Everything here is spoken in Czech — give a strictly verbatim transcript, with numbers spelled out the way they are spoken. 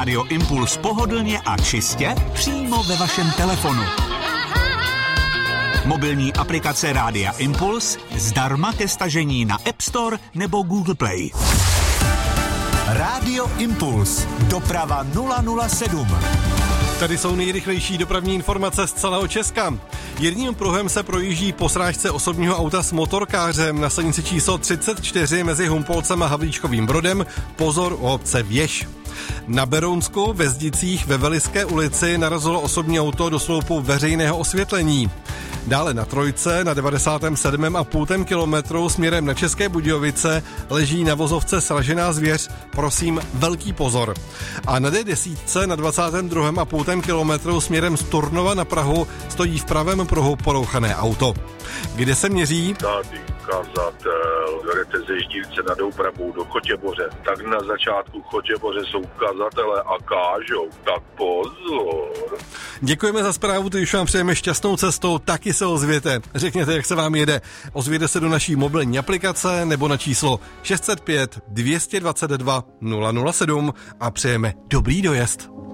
Rádio Impuls pohodlně a čistě přímo ve vašem telefonu. Mobilní aplikace Rádia Impuls zdarma ke stažení na App Store nebo Google Play. Rádio Impuls. Doprava nula nula sedm. Tady jsou nejrychlejší dopravní informace z celého Česka. Jedním pruhem se projíždí po srážce osobního auta s motorkářem na silnici číslo třicet čtyři mezi Humpolcem a Havlíčkovým Brodem. Pozor u obce Věž. Na Berounsku ve Zdicích ve Veliské ulici narazilo osobní auto do sloupu veřejného osvětlení. Dále na Trojce na devadesátém sedmém a půl kilometru směrem na České Budějovice leží na vozovce sražená zvěř, prosím velký pozor. A na D deset na dvacátém druhém a půl kilometru směrem z Turnova na Prahu stojí v pravém pruhu porouchané auto. Kde se měří? Tady kazatel, vedete ze Ždívce na Doubravu do Chotěboře, tak na začátku Chotěboře jsou kazatele a kážou, tak pozor. Děkujeme za zprávu, když vám přejeme šťastnou cestou, taky se ozvěte. Řekněte, jak se vám jede. Ozvěte se do naší mobilní aplikace nebo na číslo šest set pět dvě dvacet dva nula nula sedm a přejeme dobrý dojezd.